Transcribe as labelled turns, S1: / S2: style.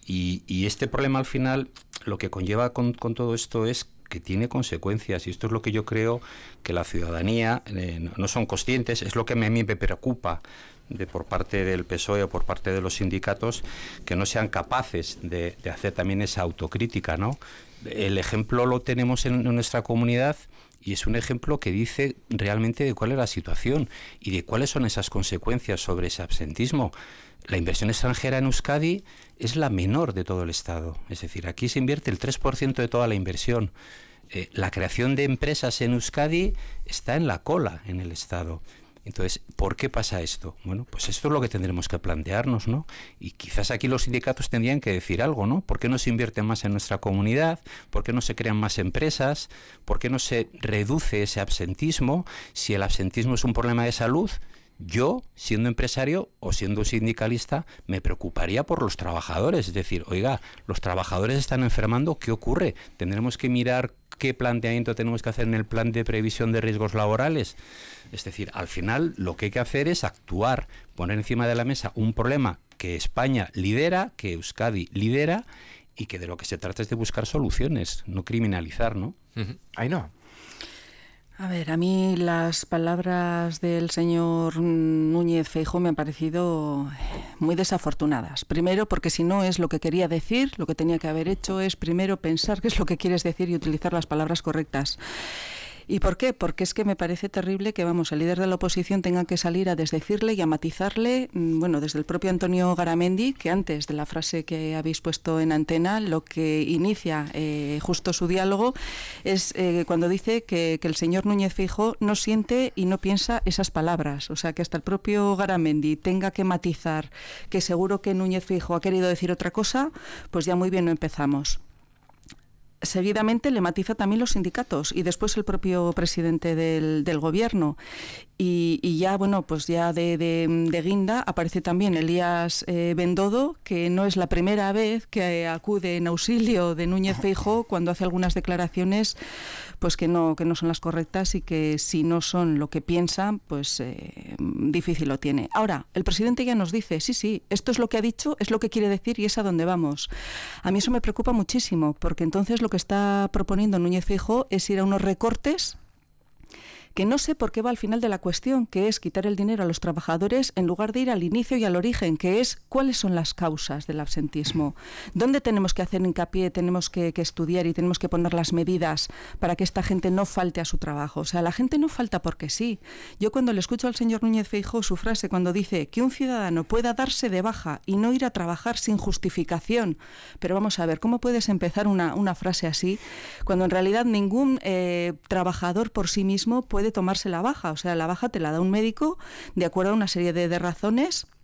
S1: Y este problema al final, lo que conlleva con todo esto es que tiene consecuencias, y esto es lo que yo creo que la ciudadanía no son conscientes, es lo que a mí me preocupa por parte del PSOE o por parte de los sindicatos, que no sean capaces de hacer también esa autocrítica, ¿no? El ejemplo lo tenemos en nuestra comunidad, y es un ejemplo que dice realmente de cuál es la situación y de cuáles son esas consecuencias sobre ese absentismo. La inversión extranjera en Euskadi es la menor de todo el Estado. Es decir, aquí se invierte el 3% de toda la inversión. La creación de empresas en Euskadi está en la cola en el Estado. Entonces, ¿por qué pasa esto? Bueno, pues esto es lo que tendremos que plantearnos, ¿no? Y quizás aquí los sindicatos tendrían que decir algo, ¿no? ¿Por qué no se invierte más en nuestra comunidad? ¿Por qué no se crean más empresas? ¿Por qué no se reduce ese absentismo? Si el absentismo es un problema de salud, yo, siendo empresario o siendo sindicalista, me preocuparía por los trabajadores. Es decir, oiga, los trabajadores están enfermando, ¿qué ocurre? Tendremos que mirar qué planteamiento tenemos que hacer en el plan de previsión de riesgos laborales. Es decir, al final lo que hay que hacer es actuar, poner encima de la mesa un problema que España lidera, que Euskadi lidera, y que de lo que se trata es de buscar soluciones, no criminalizar, ¿no?
S2: Ahí no.
S3: A ver, a mí las palabras del señor Núñez Feijóo me han parecido muy desafortunadas. Primero, porque si no es lo que quería decir, lo que tenía que haber hecho es primero pensar qué es lo que quieres decir y utilizar las palabras correctas. ¿Y por qué? Porque es que me parece terrible que, vamos, el líder de la oposición tenga que salir a desdecirle y a matizarle, bueno, desde el propio Antonio Garamendi, que antes de la frase que habéis puesto en antena, lo que inicia justo su diálogo es cuando dice que el señor Núñez Feijóo no siente y no piensa esas palabras. O sea, que hasta el propio Garamendi tenga que matizar que seguro que Núñez Feijóo ha querido decir otra cosa, pues ya muy bien no empezamos. Seguidamente le matiza también los sindicatos y después el propio presidente del gobierno. Y ya, bueno, pues ya de guinda aparece también Elías Bendodo, que no es la primera vez que acude en auxilio de Núñez Feijóo cuando hace algunas declaraciones pues que no son las correctas y que si no son lo que piensan, pues difícil lo tiene. Ahora, el presidente ya nos dice, sí, esto es lo que ha dicho, es lo que quiere decir y es a dónde vamos. A mí eso me preocupa muchísimo, porque entonces lo que está proponiendo Núñez Feijóo es ir a unos recortes que no sé por qué va al final de la cuestión, que es quitar el dinero a los trabajadores en lugar de ir al inicio y al origen, que es cuáles son las causas del absentismo, dónde tenemos que hacer hincapié, tenemos que estudiar y tenemos que poner las medidas para que esta gente no falte a su trabajo. O sea, la gente no falta porque sí. Yo cuando le escucho al señor Núñez Feijóo su frase cuando dice que un ciudadano pueda darse de baja y no ir a trabajar sin justificación, pero vamos a ver, ¿cómo puedes empezar una frase así cuando en realidad ningún trabajador por sí mismo puede tomarse la baja? O sea, la baja te la da un médico de acuerdo a una serie de razones